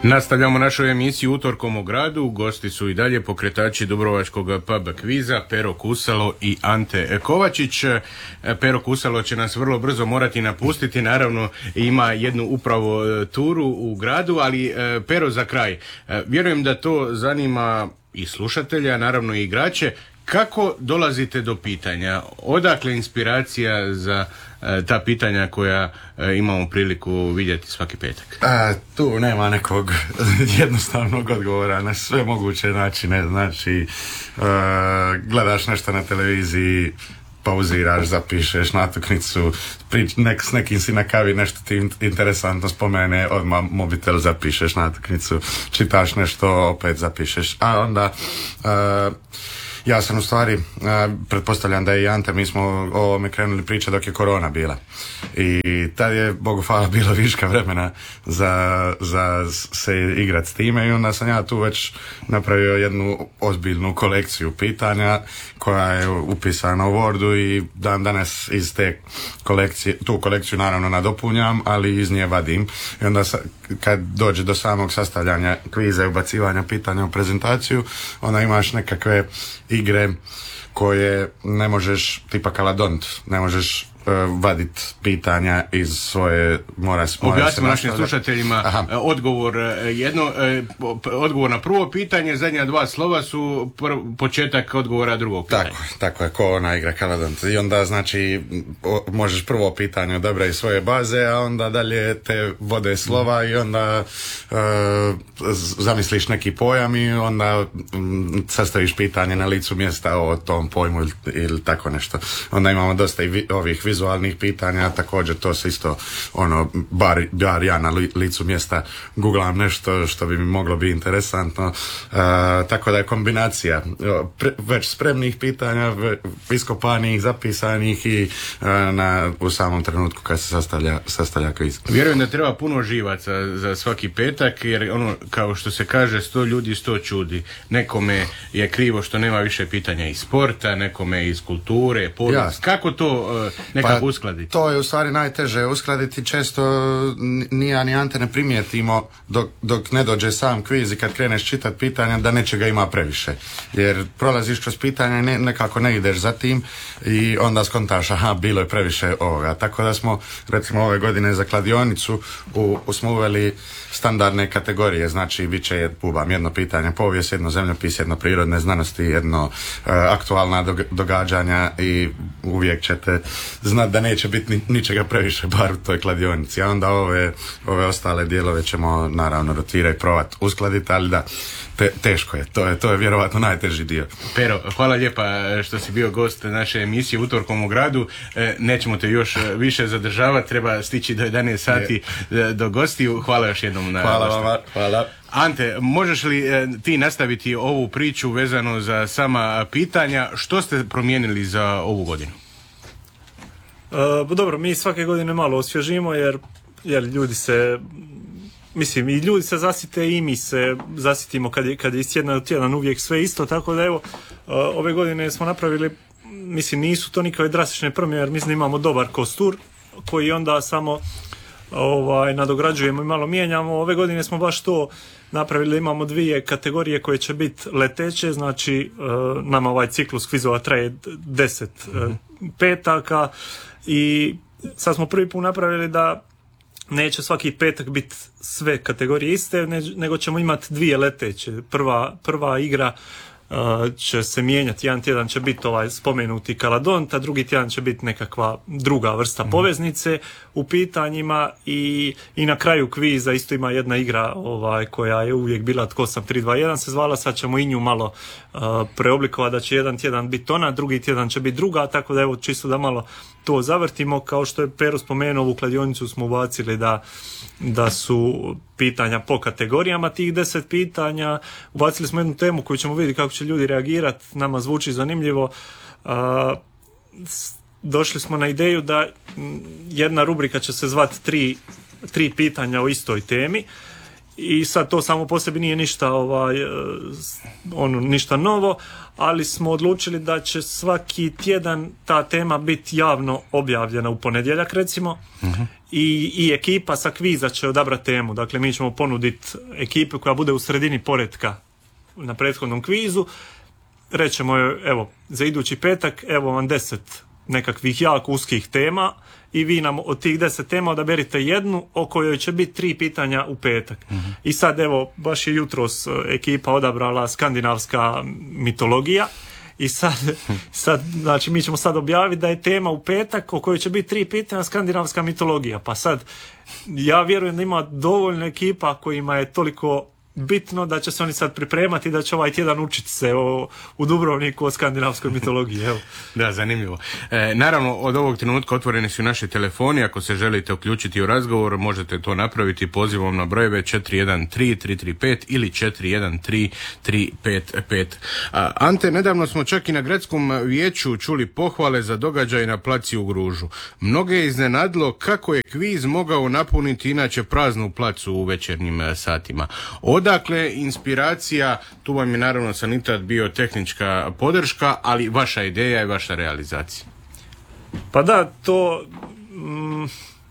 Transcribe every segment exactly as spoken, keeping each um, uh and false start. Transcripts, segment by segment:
Nastavljamo našu emisiju Utorkom u gradu. Gosti su i dalje pokretači dubrovačkog pub kviza Pero Kusalo i Ante Kovačić. Pero Kusalo će nas vrlo brzo morati napustiti, naravno ima jednu upravo turu u gradu, ali Pero, za kraj, vjerujem da to zanima i slušatelja, naravno i igrače. Kako dolazite do pitanja? Odakle inspiracija za e, ta pitanja koja e, imamo priliku vidjeti svaki petak? A, tu nema nekog jednostavnog odgovora na sve moguće načine. Znači, e, gledaš nešto na televiziji, pauziraš, zapišeš natuknicu, prič, nek, s nekim si na kavi, nešto ti interesantno spomene, odmah mobitel zapišeš natuknicu, čitaš nešto, opet zapišeš. A onda... E, Ja sam u stvari, pretpostavljam da je i Ante, mi smo o ovome krenuli pričati dok je korona bila. I tad je, Bogu hvala, bilo viška vremena za, za se igrati s time i onda sam ja tu već napravio jednu ozbiljnu kolekciju pitanja koja je upisana u Wordu i dan danas iz te kolekcije, tu kolekciju naravno nadopunjam, ali iz nje vadim. I onda sa, kad dođe do samog sastavljanja kviza i ubacivanja pitanja u prezentaciju, onda imaš nekakve igre koje ne možeš, tipa kaladont, ne možeš uh, vaditi pitanja iz svoje, mora se... Objasnimo našim slušateljima. Aha. Odgovor jedno, odgovor na prvo pitanje, zadnja dva slova su pr, početak odgovora drugog pitanja. Tako, tako je, ko ona igra kaladont. I onda znači o, možeš prvo pitanje odabrati iz svoje baze, a onda dalje te vode slova i onda uh, zamisliš neki pojam i onda um, sastaviš pitanje na licu mjesta o tom pojmu ili, ili tako nešto. Onda imamo dosta i vi, ovih vizualnih pitanja, također to se isto ono, bar, bar ja na li, licu mjesta googlam nešto što bi mi moglo biti interesantno, uh, tako da je kombinacija pre, već spremnih pitanja, iskopanih, zapisanih i uh, na, u samom trenutku kad se sastavlja, sastavlja kviz. Vjerujem da treba puno živaca za svaki petak, jer ono, kao što se kaže, sto ljudi, sto čudi. Nekome je krivo što nema više pitanja iz sporta, nekome iz kulture, povijest. Kako to uh, nekako pa, uskladiti? To je u stvari najteže uskladiti. Često ni ja ni Ante ne primijetimo dok, dok ne dođe sam kviz i kad kreneš čitati pitanja da nečega ima previše. Jer prolaziš kroz pitanja i ne, nekako ne ideš za tim i onda skontaš, aha, bilo je previše ovoga. Tako da smo, recimo ove godine za kladionicu u, u smo uveli standardne kategorije, znači bit će pubam jedno pitanje povijest, jedno zemljopis, jedno prirodne znanosti, jedno uh, aktualna dog, događanja i uvijek ćete znati da neće biti ni, ničega previše bar u toj kladionici, a onda ove, ove ostale dijelove ćemo naravno rotirati, probati uskladiti, ali da, te, teško je, to je, to je vjerovatno najteži dio. Pero, hvala lijepa što si bio gost naše emisije Utorkom u gradu, e, nećemo te još više zadržavati, treba stići do jedanaest sati je. do gostiju, hvala još jednom na hvala vama, hvala. Ante, možeš li e, ti nastaviti ovu priču vezano za sama pitanja, što ste promijenili za ovu godinu? Uh, dobro, mi svake godine malo osvježimo jer, jer ljudi se, mislim, i ljudi se zasite i mi se zasitimo kad je, kad je iz tjedna do tjedan uvijek sve isto, tako da evo, uh, ove godine smo napravili, mislim, nisu to nikakve drastične promjene jer mislim da imamo dobar kostur koji onda samo ovaj, nadograđujemo i malo mijenjamo. Ove godine smo baš to napravili, imamo dvije kategorije koje će biti leteće, znači uh, nama ovaj ciklus kvizova traje deset uh, petaka i sad smo prvi put napravili da neće svaki petak biti sve kategorije iste, ne, nego ćemo imati dvije leteće. Prva, prva igra uh, će se mijenjati, jedan tjedan će biti ovaj spomenuti kaladont, a drugi tjedan će biti nekakva druga vrsta mm. poveznice u pitanjima i, i na kraju kviza isto ima jedna igra ovaj, koja je uvijek bila Tko sam tri dva jedan se zvala, sad ćemo i nju malo uh, preoblikovati da će jedan tjedan biti ona, drugi tjedan će biti druga, tako da evo čisto da malo to zavrtimo. Kao što je Pero spomenuo, ovu kladionicu smo ubacili da, da su pitanja po kategorijama tih deset pitanja. Ubacili smo jednu temu koju ćemo vidjeti kako će ljudi reagirati, nama zvuči zanimljivo. Uh, došli smo na ideju da jedna rubrika će se zvati tri, tri pitanja o istoj temi i sad to samo po sebi nije ništa ovaj, ono, ništa novo, ali smo odlučili da će svaki tjedan ta tema biti javno objavljena u ponedjeljak recimo. Uh-huh. I, i ekipa sa kviza će odabrati temu. Dakle, mi ćemo ponuditi ekipu koja bude u sredini poretka na prethodnom kvizu. Rećemo, evo, za idući petak, evo vam deset nekakvih jako uskih tema i vi nam od tih deset tema odaberite jednu o kojoj će biti tri pitanja u petak. Mm-hmm. I sad, evo, baš je jutros ekipa odabrala skandinavska mitologija i sad, sad, znači, mi ćemo sad objaviti da je tema u petak o kojoj će biti tri pitanja skandinavska mitologija. Pa sad, ja vjerujem da ima dovoljno ekipa kojima je toliko bitno da će se oni sad pripremati da će ovaj tjedan učiti se o, u Dubrovniku o skandinavskoj mitologiji. Evo. Da, zanimljivo. E, naravno, od ovog trenutka otvoreni su naši telefoni. Ako se želite uključiti u razgovor, možete to napraviti pozivom na brojeve četiri jedan tri tri tri pet ili četiri jedan tri tri pet pet. A, Ante, nedavno smo čak i na gradskom vijeću čuli pohvale za događaj na placi u Gružu. Mnoge je iznenadilo kako je kviz mogao napuniti inače praznu placu u večernjim satima. Odakle inspiracija, tu vam je naravno Sanitat bio tehnička podrška, ali vaša ideja i vaša realizacija. Pa da, to mm,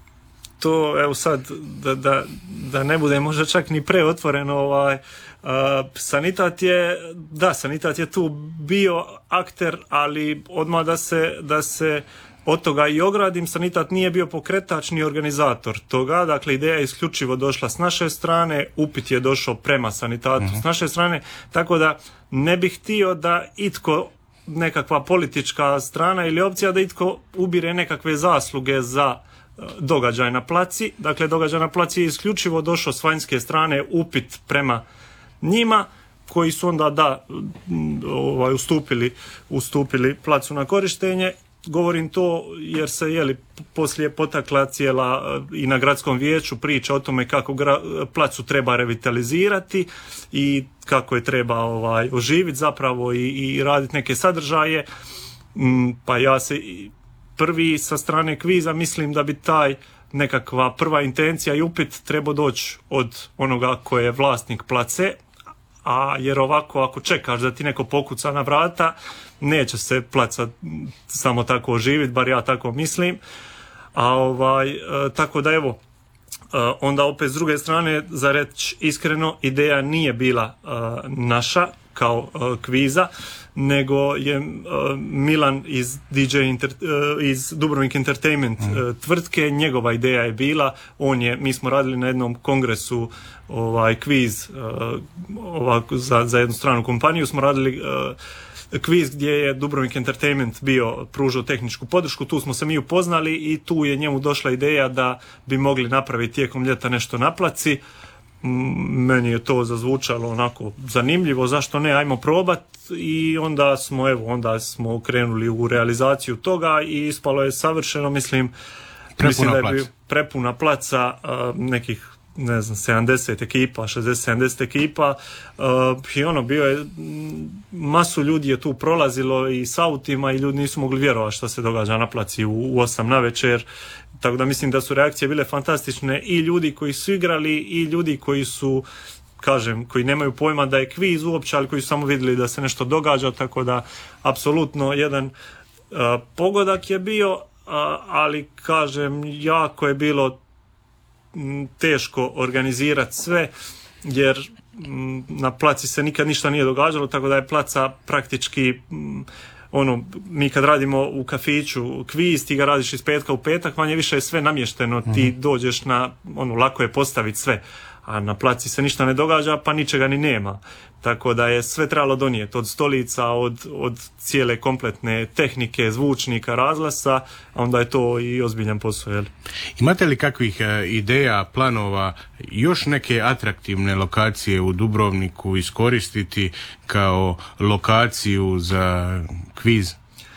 to evo sad da, da, da ne bude možda čak ni preotvoreno, ovaj, uh, Sanitat je, da, Sanitat je tu bio akter, ali odmah da se, da se od toga i ogradim, Sanitat nije bio pokretač ni organizator toga, dakle ideja je isključivo došla s naše strane, upit je došao prema Sanitatu uh-huh. s naše strane, tako da ne bih htio da itko, nekakva politička strana ili opcija, da itko ubire nekakve zasluge za događaj na placi. Dakle, događaj na placi je isključivo došao s vanjske strane, upit prema njima, koji su onda da ovaj, ustupili, ustupili placu na korištenje. Govorim to jer se jeli, poslije potakla cijela i na gradskom vijeću priča o tome kako gra, placu treba revitalizirati i kako je treba ovaj, oživiti zapravo i, i raditi neke sadržaje. Pa ja se prvi sa strane kviza mislim da bi taj nekakva prva intencija i upit trebao doći od onoga ko je vlasnik place, a jer ovako ako čekaš da ti neko pokuca na vrata, neće se placa samo tako oživiti, bar ja tako mislim. A ovaj, e, tako da evo, e, onda opet s druge strane, za reći iskreno, ideja nije bila e, naša kao e, kviza, nego je e, Milan iz D J Inter, e, iz Dubrovnik Entertainment e, tvrtke, njegova ideja je bila, on je, mi smo radili na jednom kongresu ovaj kviz uh, ovako, za, za jednu stranu kompaniju smo radili uh, kviz gdje je Dubrovnik Entertainment bio pružao tehničku podršku, tu smo se mi upoznali i tu je njemu došla ideja da bi mogli napraviti tijekom ljeta nešto na placi. Meni je to zazvučalo onako zanimljivo, zašto ne, ajmo probat, i onda smo evo onda smo krenuli u realizaciju toga i ispalo je savršeno, mislim, prepuna mislim da je plac. bio prepuna placa, uh, nekih ne znam, sedamdeset ekipa, šezdeset sedamdeset ekipa, uh, i ono, bio je, masu ljudi je tu prolazilo i s autima i ljudi nisu mogli vjerovati što se događa na placi u, u osam na večer, tako da mislim da su reakcije bile fantastične i ljudi koji su igrali i ljudi koji su, kažem, koji nemaju pojma da je kviz uopće, ali koji su samo vidjeli da se nešto događa, tako da apsolutno jedan uh, pogodak je bio, uh, ali kažem, jako je bilo teško organizirati sve, jer m, na placi se nikad ništa nije događalo, tako da je placa praktički m, ono, mi kad radimo u kafiću kviz, ti ga radiš iz petka u petak, manje više je sve namješteno, mm-hmm. ti dođeš na, ono, lako je postaviti sve, a na placi se ništa ne događa, pa ničega ni nema. Tako da je sve trebalo donijeti, od stolica, od, od cijele kompletne tehnike, zvučnika, razglasa, a onda je to i ozbiljan posao. Jel? Imate li kakvih e, ideja, planova, još neke atraktivne lokacije u Dubrovniku iskoristiti kao lokaciju za kviz?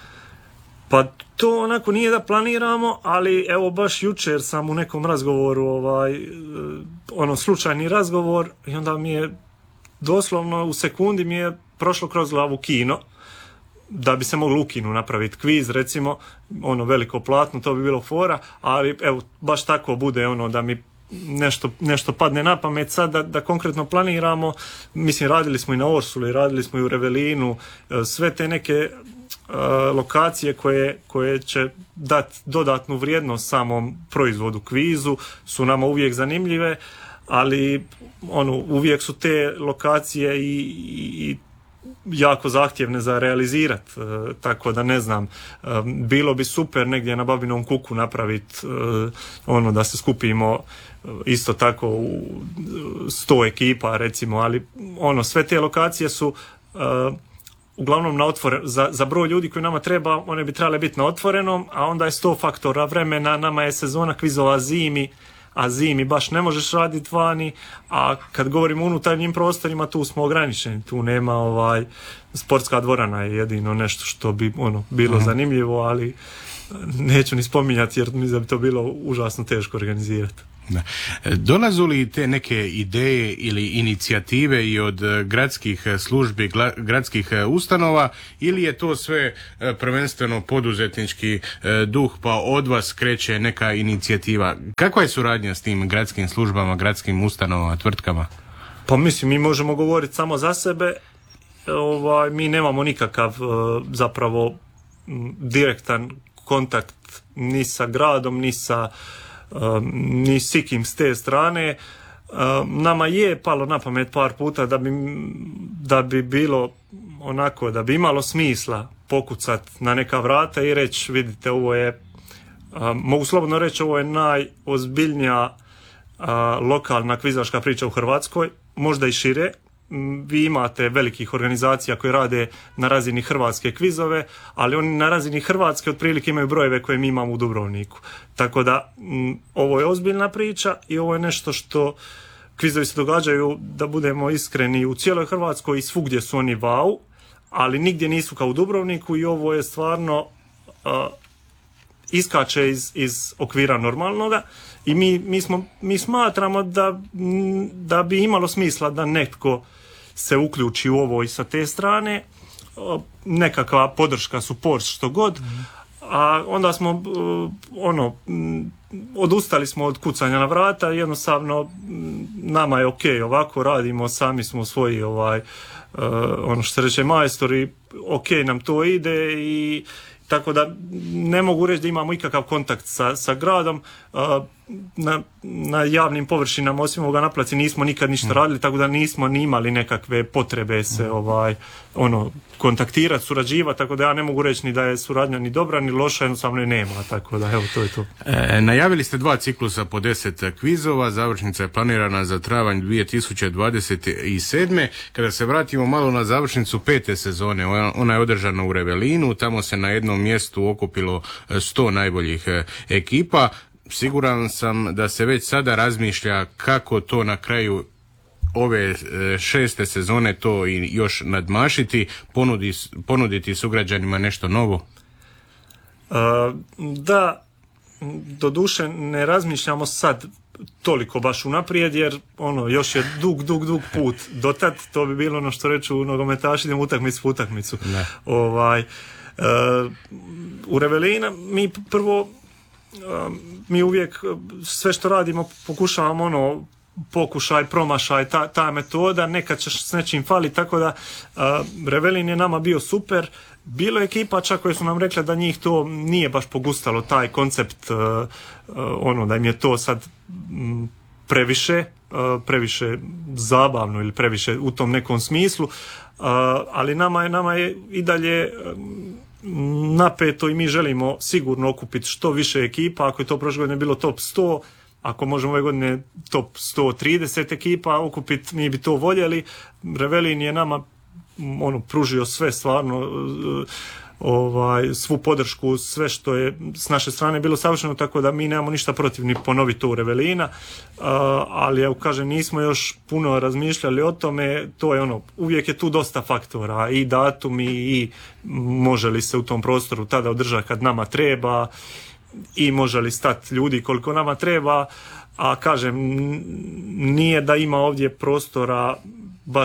Pa to onako nije da planiramo, ali evo baš jučer sam u nekom razgovoru, ovaj, ono slučajni razgovor, i onda mi je doslovno u sekundi mi je prošlo kroz glavu kino, da bi se moglo u kinu napraviti kviz, recimo, ono veliko platno, to bi bilo fora, ali evo baš tako bude, ono, da mi nešto, nešto padne na pamet sad da, da konkretno planiramo. Mislim, radili smo i na Orsuli, radili smo i u Revelinu, sve te neke uh, lokacije koje, koje će dati dodatnu vrijednost samom proizvodu kvizu su nama uvijek zanimljive, ali ono, uvijek su te lokacije i, i jako zahtjevne za realizirati, e, tako da ne znam, e, bilo bi super negdje na Babinom kuku napraviti e, ono da se skupimo e, isto tako u sto ekipa recimo, ali ono, sve te lokacije su e, uglavnom na otvoren, za, za broj ljudi koji nama treba, one bi trebale biti na otvorenom, a onda je sto faktora vremena, nama je sezona kvizova zimi, a zimi baš ne možeš raditi vani, a kad govorimo o unutarnjim prostorima, tu smo ograničeni, tu nema ovaj, sportska dvorana je jedino nešto što bi ono bilo mm. zanimljivo, ali neću ni spominjati jer mi da bi to bilo užasno teško organizirati. Da. Dolazu li te neke ideje ili inicijative i od gradskih službi, gradskih ustanova, ili je to sve prvenstveno poduzetnički duh, pa od vas kreće neka inicijativa? Kakva je suradnja s tim gradskim službama, gradskim ustanovama, tvrtkama? Pa mislim, mi možemo govoriti samo za sebe, ovaj, mi nemamo nikakav zapravo direktan kontakt ni sa gradom, ni sa Um, ni sikim s te strane. Um, nama je palo na pamet par puta da bi, da bi bilo onako, da bi imalo smisla pokucat na neka vrata i reći, vidite, ovo je, um, mogu slobodno reći, ovo je najozbiljnija uh, lokalna kvizaška priča u Hrvatskoj, možda i šire. Vi imate velikih organizacija koje rade na razini Hrvatske kvizove, ali oni na razini Hrvatske otprilike imaju brojeve koje mi imamo u Dubrovniku. Tako da m, ovo je ozbiljna priča i ovo je nešto što kvizovi se događaju, da budemo iskreni, u cijeloj Hrvatskoj i svugdje su oni wow, ali nigdje nisu kao u Dubrovniku i ovo je stvarno a, iskače iz, iz okvira normalnoga i mi, mi, smo, mi smatramo da, da bi imalo smisla da netko se uključi u ovo i sa te strane, nekakva podrška, support, što god, a onda smo ono, odustali smo od kucanja na vrata, jednostavno nama je ok, ovako radimo, sami smo svoji ovaj, ono što se reče majstori, ok nam to ide i tako da ne mogu reći da imamo ikakav kontakt sa, sa gradom. Na, na javnim površinama, osim ovoga na placi, nismo nikad ništa radili, tako da nismo ni imali nekakve potrebe se ovaj, ono, kontaktirati, surađivati, tako da ja ne mogu reći ni da je suradnja ni dobra, ni loša, jednostavno je nema, tako da evo, to je to. E, najavili ste dva ciklusa po deset kvizova, završnica je planirana za travanj dvije tisuće dvadeset sedme. Kada se vratimo malo na završnicu pete sezone, ona je održana u Revelinu, tamo se na jednom mjestu okupilo sto najboljih ekipa. Siguran sam da se već sada razmišlja kako to na kraju ove šeste sezone to i još nadmašiti, ponudi, ponuditi sugrađanima nešto novo. Uh, da, doduše ne razmišljamo sad toliko baš unaprijed, jer ono, još je dug, dug, dug put do tad, to bi bilo ono što reću nogometaši, idemo utakmicu po utakmicu. Ovaj, uh, u Revelina mi prvo mi uvijek sve što radimo pokušavamo ono pokušaj, promašaj, ta, ta metoda, nekad će s nečim fali, tako da uh, Revelin je nama bio super. Bilo je ekipa čak koje su nam rekle da njih to nije baš pogustalo, taj koncept, uh, uh, ono da im je to sad m, previše, uh, previše zabavno ili previše u tom nekom smislu, uh, ali nama je, nama je i dalje um, napeto i mi želimo sigurno okupiti što više ekipa. Ako je to prošle godine bilo top sto, ako možemo ove godine top sto trideset ekipa okupiti, mi bi to voljeli. Revelin je nama ono pružio sve stvarno, ovaj, svu podršku, sve što je s naše strane bilo savršeno, tako da mi nemamo ništa protiv ni ponoviti to u Revelina, uh, ali ja kažem, nismo još puno razmišljali o tome. To je ono, uvijek je tu dosta faktora, i datumi, i može li se u tom prostoru tada održati kad nama treba, i može li stati ljudi koliko nama treba, a kažem, nije da ima ovdje prostora baš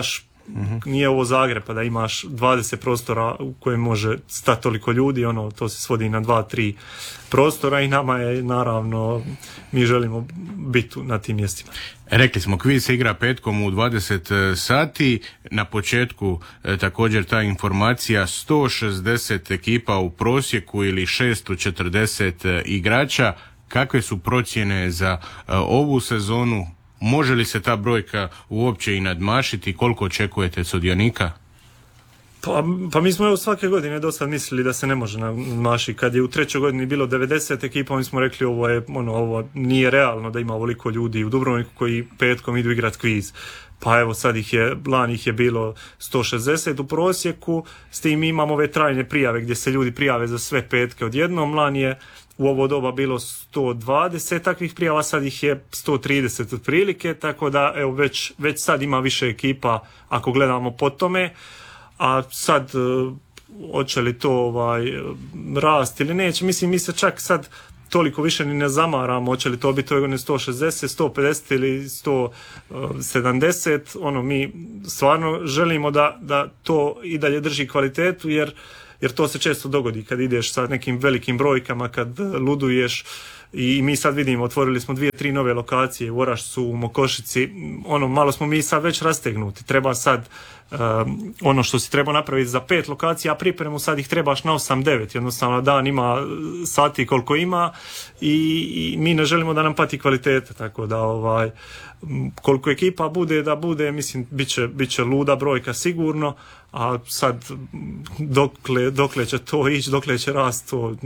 uh-huh. Nije ovo Zagreb pa da imaš dvadeset prostora u kojem može stati toliko ljudi, ono, to se svodi na dva, tri prostora i nama je naravno, mi želimo biti na tim mjestima. Rekli smo, kviz se igra petkom u dvadeset sati. Na početku e, također ta informacija, sto šezdeset ekipa u prosjeku ili šesto četrdeset e, igrača. Kakve su procjene za e, ovu sezonu? Može li se ta brojka uopće i nadmašiti? Koliko očekujete sudionika? Pa, pa mi smo evo svake godine dosta mislili da se ne može nadmašiti. Kad je u trećoj godini bilo devedeset ekipa, mi smo rekli ovo je, ono, ovo nije realno da ima ovoliko ljudi u Dubrovniku koji petkom idu igrat kviz. Pa evo sad ih je, lani ih je bilo sto šezdeset u prosjeku, s tim imamo ove trajne prijave gdje se ljudi prijave za sve petke odjednom. Lani je u ovo doba bilo sto dvadeset takvih prijava, sad ih je sto trideset otprilike, tako da evo već, već sad ima više ekipa ako gledamo po tome. A sad, hoće li to ovaj, rast ili neće, mislim, mi se čak sad toliko više ni ne zamaramo, hoće li to biti ove godine sto šezdeset, sto pedeset ili sto sedamdeset, ono, mi stvarno želimo da, da to i dalje drži kvalitetu, jer, jer to se često dogodi kad ideš sa nekim velikim brojkama, kad luduješ. I mi sad vidimo, otvorili smo dvije, tri nove lokacije u Orašcu, u Mokošici, ono, malo smo mi sad već rastegnuti, treba sad um, ono što si treba napraviti za pet lokacija, a pripremu sad ih trebaš na osam, devet, jednostavno dan ima sati koliko ima i, i mi ne želimo da nam pati kvaliteta, tako da ovaj, koliko ekipa bude da bude, mislim, bit će, bit će luda brojka sigurno, a sad dokle, dokle će to ići, dokle će rast, to